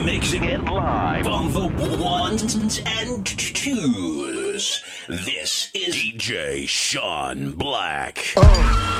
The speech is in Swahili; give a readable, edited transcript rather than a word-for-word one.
Mixing it live on the ones and twos. This is DJ Sean Black.